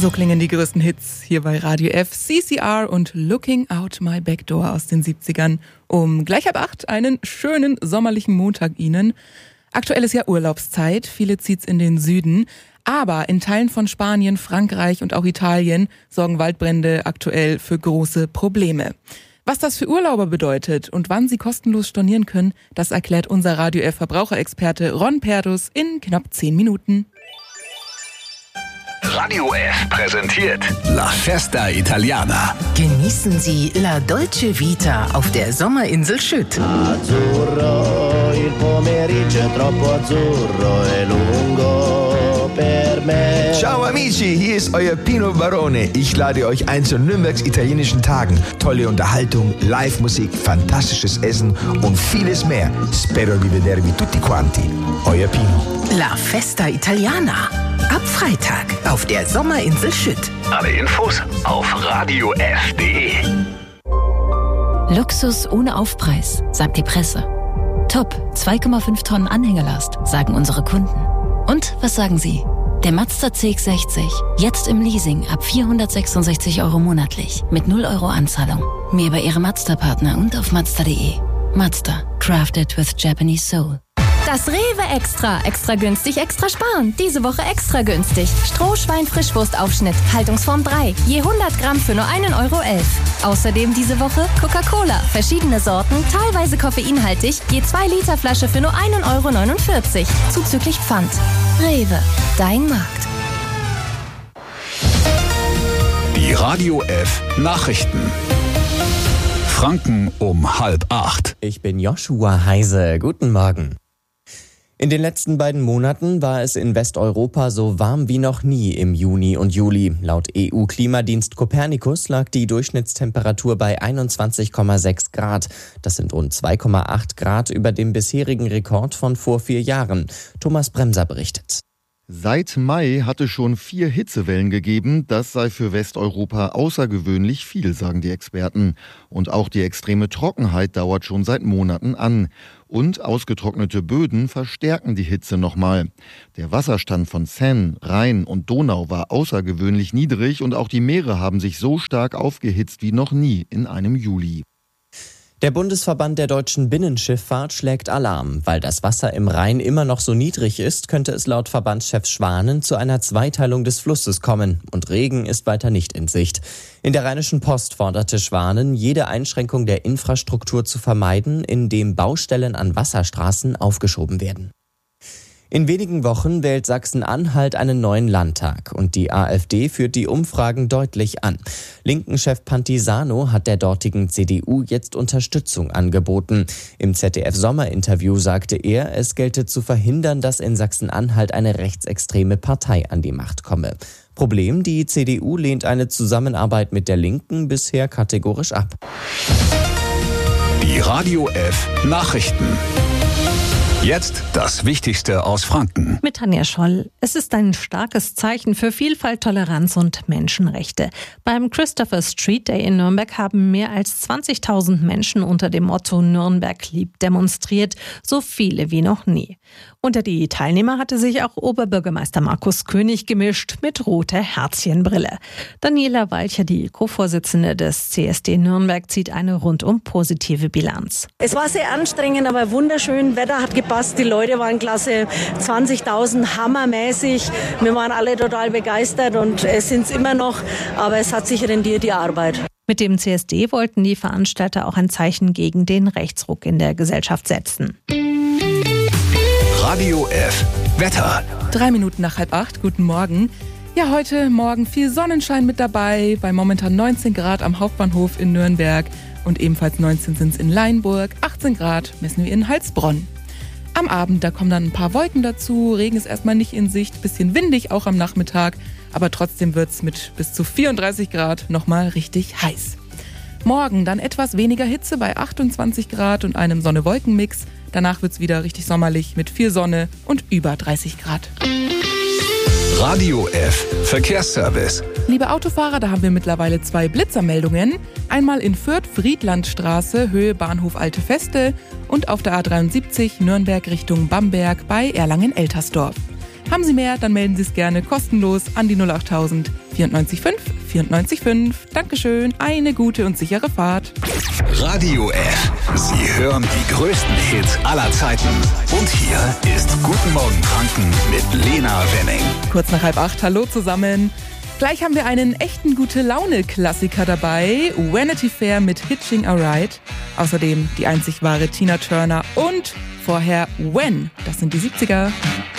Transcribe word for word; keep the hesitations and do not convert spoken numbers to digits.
So klingen die größten Hits hier bei Radio F. C C R und Looking Out My Back Door aus den siebzigern. Um gleich halb acht einen schönen sommerlichen Montag Ihnen. Aktuell ist ja Urlaubszeit, viele zieht's in den Süden. Aber in Teilen von Spanien, Frankreich und auch Italien sorgen Waldbrände aktuell für große Probleme. Was das für Urlauber bedeutet und wann sie kostenlos stornieren können, das erklärt unser Radio F Verbraucherexperte Ron Perdus in knapp zehn Minuten. Radio F präsentiert La Festa Italiana. Genießen Sie La Dolce Vita auf der Sommerinsel Schütt. Azzurro, il pomeriggio è troppo azzurro e lungo per me. Ciao amici, hier ist euer Pino Barone. Ich lade euch ein zu Nürnbergs italienischen Tagen. Tolle Unterhaltung, Live-Musik, fantastisches Essen und vieles mehr. Spero di vedervi tutti quanti. Euer Pino. La Festa Italiana. Ab Freitag auf der Sommerinsel Schütt. Alle Infos auf radio f punkt de. Luxus ohne Aufpreis, sagt die Presse. Top, zwei Komma fünf Tonnen Anhängelast, sagen unsere Kunden. Und was sagen Sie? Der Mazda C X sechzig, jetzt im Leasing ab vierhundertsechsundsechzig Euro monatlich, mit null Euro Anzahlung. Mehr bei Ihrem Mazda-Partner und auf mazda punkt de. Mazda, crafted with Japanese soul. Das Rewe Extra. Extra günstig, extra sparen. Diese Woche extra günstig. Strohschwein-Frischwurstaufschnitt. Haltungsform drei. Je hundert Gramm für nur einen Euro elf. Außerdem diese Woche Coca-Cola. Verschiedene Sorten, teilweise koffeinhaltig. Je zwei Liter Flasche für nur einen Euro neunundvierzig. Zuzüglich Pfand. Rewe. Dein Markt. Die Radio F Nachrichten. Franken um halb acht. Ich bin Joshua Heise. Guten Morgen. In den letzten beiden Monaten war es in Westeuropa so warm wie noch nie im Juni und Juli. Laut E U-Klimadienst Copernicus lag die Durchschnittstemperatur bei einundzwanzig Komma sechs Grad. Das sind rund zwei Komma acht Grad über dem bisherigen Rekord von vor vier Jahren. Thomas Bremser berichtet. Seit Mai hatte schon vier Hitzewellen gegeben. Das sei für Westeuropa außergewöhnlich viel, sagen die Experten. Und auch die extreme Trockenheit dauert schon seit Monaten an. Und ausgetrocknete Böden verstärken die Hitze nochmal. Der Wasserstand von Seine, Rhein und Donau war außergewöhnlich niedrig und auch die Meere haben sich so stark aufgehitzt wie noch nie in einem Juli. Der Bundesverband der deutschen Binnenschifffahrt schlägt Alarm. Weil das Wasser im Rhein immer noch so niedrig ist, könnte es laut Verbandschef Schwanen zu einer Zweiteilung des Flusses kommen. Und Regen ist weiter nicht in Sicht. In der Rheinischen Post forderte Schwanen, jede Einschränkung der Infrastruktur zu vermeiden, indem Baustellen an Wasserstraßen aufgeschoben werden. In wenigen Wochen wählt Sachsen-Anhalt einen neuen Landtag und die AfD führt die Umfragen deutlich an. Linken-Chef Pantisano hat der dortigen C D U jetzt Unterstützung angeboten. Im Z D F-Sommerinterview sagte er, es gelte zu verhindern, dass in Sachsen-Anhalt eine rechtsextreme Partei an die Macht komme. Problem, die C D U lehnt eine Zusammenarbeit mit der Linken bisher kategorisch ab. Die Radio F Nachrichten. Jetzt das Wichtigste aus Franken. Mit Tanja Scholl. Es ist ein starkes Zeichen für Vielfalt, Toleranz und Menschenrechte. Beim Christopher Street Day in Nürnberg haben mehr als zwanzigtausend Menschen unter dem Motto Nürnberg liebt demonstriert, so viele wie noch nie. Unter die Teilnehmer hatte sich auch Oberbürgermeister Markus König gemischt mit roter Herzchenbrille. Daniela Walcher, die Co-Vorsitzende des C S D Nürnberg, zieht eine rundum positive Bilanz. Es war sehr anstrengend, aber wunderschön. Wetter hat gepasst, die Leute waren klasse, zwanzigtausend hammermäßig. Wir waren alle total begeistert und es sind es immer noch, aber es hat sich rendiert, die Arbeit. Mit dem C S D wollten die Veranstalter auch ein Zeichen gegen den Rechtsruck in der Gesellschaft setzen. Radio F Wetter. Drei Minuten nach halb acht, guten Morgen. Ja, heute Morgen viel Sonnenschein mit dabei, bei momentan neunzehn Grad am Hauptbahnhof in Nürnberg und ebenfalls neunzehn sind es in Leinburg, achtzehn Grad messen wir in Heilsbronn. Am Abend, da kommen dann ein paar Wolken dazu, Regen ist erstmal nicht in Sicht, bisschen windig auch am Nachmittag, aber trotzdem wird es mit bis zu vierunddreißig Grad nochmal richtig heiß. Morgen dann etwas weniger Hitze bei achtundzwanzig Grad und einem Sonne-Wolken-Mix. Danach wird es wieder richtig sommerlich mit viel Sonne und über dreißig Grad. Radio F Verkehrsservice. Liebe Autofahrer, da haben wir mittlerweile zwei Blitzermeldungen. Einmal in Fürth, Friedlandstraße, Höhe Bahnhof Alte Feste und auf der A dreiundsiebzig Nürnberg Richtung Bamberg bei Erlangen-Eltersdorf. Haben Sie mehr, dann melden Sie es gerne kostenlos an die null achttausend vierundneunzig fünf vierundneunzig fünf. Dankeschön, eine gute und sichere Fahrt. Radio F. Sie hören die größten Hits aller Zeiten. Und hier ist Guten Morgen Franken mit Lena Wenning. Kurz nach halb acht, hallo zusammen. Gleich haben wir einen echten Gute-Laune-Klassiker dabei. Vanity Fair mit Hitching a Ride. Außerdem die einzig wahre Tina Turner und vorher When. Das sind die siebziger.